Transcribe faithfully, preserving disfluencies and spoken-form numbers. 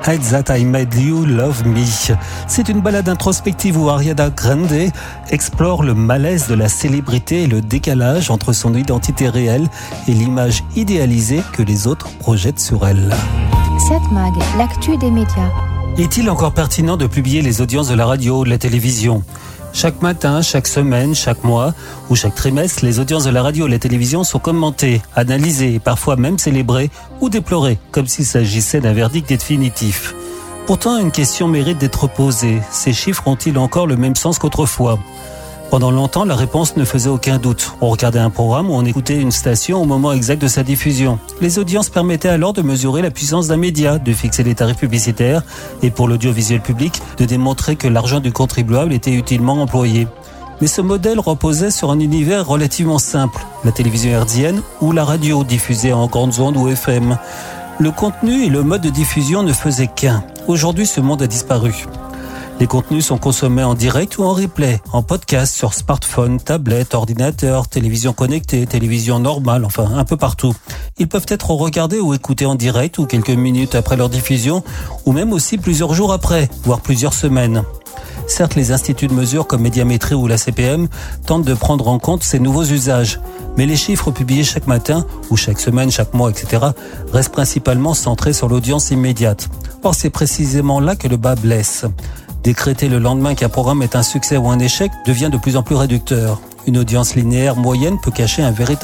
I That I Made You Love Me. C'est une balade introspective où Ariana Grande explore le malaise de la célébrité et le décalage entre son identité réelle et l'image idéalisée que les autres projettent sur elle. sept Mag, l'actu des médias. Est-il encore pertinent de publier les audiences de la radio ou de la télévision ? Chaque matin, chaque semaine, chaque mois ou chaque trimestre, les audiences de la radio et de la télévision sont commentées, analysées et parfois même célébrées ou déplorées, comme s'il s'agissait d'un verdict définitif. Pourtant, une question mérite d'être posée. Ces chiffres ont-ils encore le même sens qu'autrefois ? Pendant longtemps, la réponse ne faisait aucun doute. On regardait un programme ou on écoutait une station au moment exact de sa diffusion. Les audiences permettaient alors de mesurer la puissance d'un média, de fixer les tarifs publicitaires et pour l'audiovisuel public, de démontrer que l'argent du contribuable était utilement employé. Mais ce modèle reposait sur un univers relativement simple, la télévision hertzienne ou la radio diffusée en grandes ondes ou F M. Le contenu et le mode de diffusion ne faisaient qu'un. Aujourd'hui, ce monde a disparu. Les contenus sont consommés en direct ou en replay, en podcast, sur smartphone, tablette, ordinateur, télévision connectée, télévision normale, enfin un peu partout. Ils peuvent être regardés ou écoutés en direct ou quelques minutes après leur diffusion, ou même aussi plusieurs jours après, voire plusieurs semaines. Certes, les instituts de mesure comme Médiamétrie ou la C P M tentent de prendre en compte ces nouveaux usages, mais les chiffres publiés chaque matin, ou chaque semaine, chaque mois, et cetera, restent principalement centrés sur l'audience immédiate. Or, c'est précisément là que le bât blesse. Décréter le lendemain qu'un programme est un succès ou un échec devient de plus en plus réducteur. Une audience linéaire moyenne peut cacher un véritable